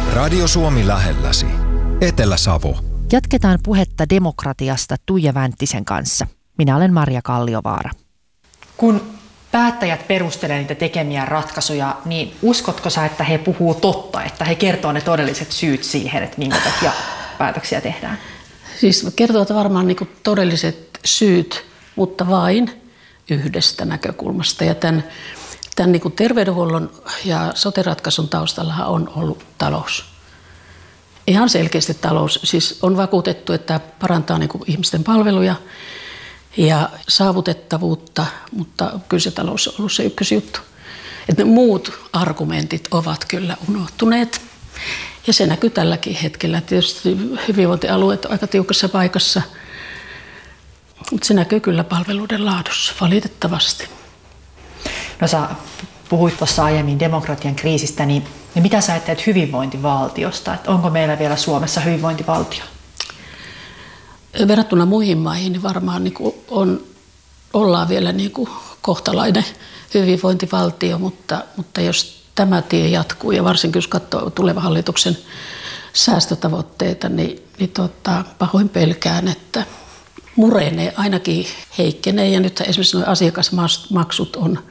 Radio Suomi lähelläsi. Etelä-Savo. Jatketaan puhetta demokratiasta Tuija Vänttisen kanssa. Minä olen Marja Kalliovaara. Kun päättäjät perustelee niitä tekemiä ratkaisuja, niin uskotko sä, että he puhuu totta, että he kertoo ne todelliset syyt siihen, että minkä takia päätöksiä tehdään? Siis kertovat varmaan niin kuin todelliset syyt, mutta vain yhdestä näkökulmasta. Ja tämän niin kuin terveydenhuollon ja sote-ratkaisun taustallahan on ollut talous. Ihan selkeästi talous. Siis on vakuutettu, että parantaa niin kuin ihmisten palveluja ja saavutettavuutta, mutta kyllä se talous on ollut se ykkösjuttu. Että ne muut argumentit ovat kyllä unohtuneet. Ja se näkyy tälläkin hetkellä. Tietysti hyvinvointialueet on aika tiukassa paikassa, mutta se näkyy kyllä palveluiden laadussa, valitettavasti. No sä puhuit tuossa aiemmin demokratian kriisistä, niin mitä sä ajattelet hyvinvointivaltiosta? Että onko meillä vielä Suomessa hyvinvointivaltio? Verrattuna muihin maihin niin varmaan niin kuin ollaan vielä niin kuin kohtalainen hyvinvointivaltio, mutta jos tämä tie jatkuu ja varsinkin jos katsoo tulevan hallituksen säästötavoitteita, niin pahoin pelkään, että murenee, ainakin heikkenee. Ja nyt esimerkiksi nuo asiakasmaksut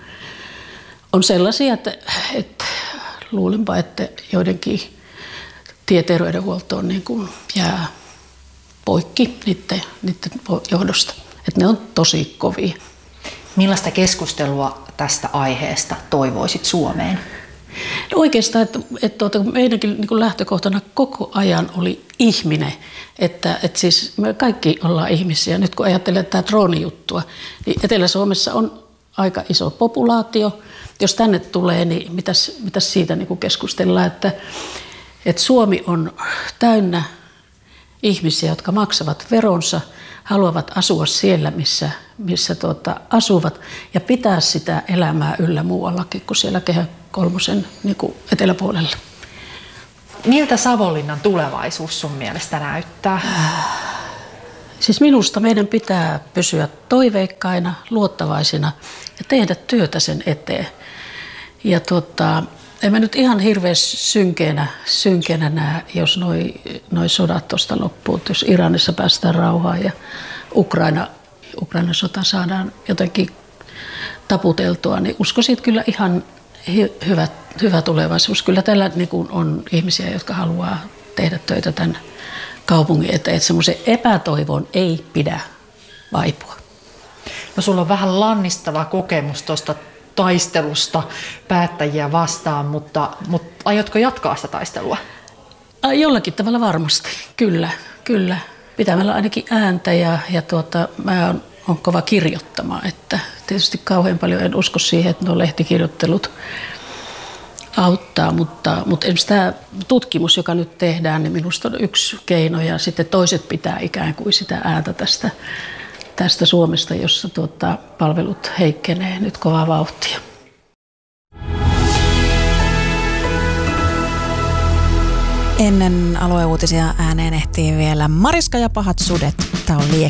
on sellaisia, että luulenpa, että joidenkin tieterveydenhuoltoon niin kuin jää poikki niiden johdosta. Että ne on tosi kovia. Millaista keskustelua tästä aiheesta toivoisit Suomeen? No oikeastaan, että meidänkin niin kuin lähtökohtana koko ajan oli ihminen. Että siis me kaikki ollaan ihmisiä. Nyt kun ajattelee tätä droonijuttua, niin Etelä-Suomessa on aika iso populaatio. Jos tänne tulee, niin mitäs siitä niin kuin keskustellaan, että Suomi on täynnä ihmisiä, jotka maksavat veronsa, haluavat asua siellä, missä asuvat ja pitää sitä elämää yllä muuallakin kuin siellä Kehä kolmosen niin kuin eteläpuolella. Miltä Savonlinnan tulevaisuus sun mielestä näyttää? Siis minusta meidän pitää pysyä toiveikkaina, luottavaisina ja tehdä työtä sen eteen. Ja en mä nyt ihan hirveän synkeenä näe, jos noi sodat tuosta loppuu, jos Iranissa päästään rauhaan ja Ukrainan sota saadaan jotenkin taputeltua, niin uskoisin kyllä ihan hyvä tulevaisuus. Kyllä tällä niin kuin on ihmisiä, jotka haluaa tehdä töitä tämän kaupungin eteen, että semmoisen epätoivon ei pidä vaipua. No sulla on vähän lannistava kokemus tuosta taistelusta päättäjiä vastaan, mutta aiotko jatkaa sitä taistelua? Jollakin tavalla varmasti, kyllä. Pitämällä ainakin ääntä ja mä on kova kirjoittamaan, että tietysti kauhean paljon en usko siihen, että nuo lehtikirjoittelut auttaa, mutta esimerkiksi tämä tutkimus, joka nyt tehdään, niin minusta on yksi keino ja sitten toiset pitää ikään kuin sitä ääntä tästä Suomesta, jossa palvelut heikkenee nyt kovaa vauhtia. Ennen alueuutisia ääneen ehtii vielä Mariska ja pahat sudet. Tämä on